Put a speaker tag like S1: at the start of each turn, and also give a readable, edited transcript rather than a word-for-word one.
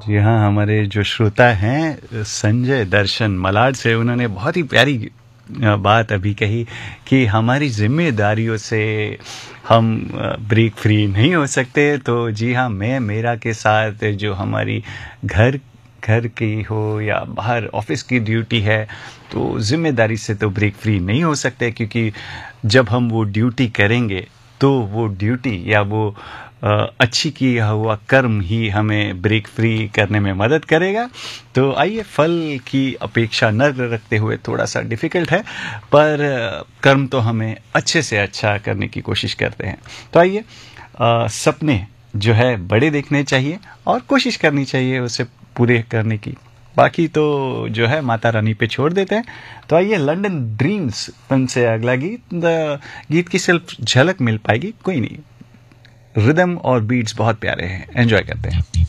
S1: जी हाँ, हमारे जो श्रोता हैं संजय दर्शन मलाड से, उन्होंने बहुत ही प्यारी बात अभी कही कि हमारी जिम्मेदारियों से हम ब्रेक फ्री नहीं हो सकते। तो जी हाँ, मैं मेरा के साथ जो हमारी घर घर की हो या बाहर ऑफिस की ड्यूटी है, तो जिम्मेदारी से तो ब्रेक फ्री नहीं हो सकते, क्योंकि जब हम वो ड्यूटी करेंगे तो वो ड्यूटी या वो अच्छी किया हुआ कर्म ही हमें ब्रेक फ्री करने में मदद करेगा। तो आइए, फल की अपेक्षा न रखते हुए, थोड़ा सा डिफ़िकल्ट है पर कर्म तो हमें अच्छे से अच्छा करने की कोशिश करते हैं। तो आइए, सपने जो है बड़े देखने चाहिए और कोशिश करनी चाहिए उसे पूरे करने की। बाकी तो जो है माता रानी पे छोड़ देते हैं। तो आइए, लंदन ड्रीम्स फिल्म से अगला गीत। गीत की सिर्फ झलक मिल पाएगी, कोई नहीं, रिदम और बीट्स बहुत प्यारे हैं, एंजॉय करते हैं।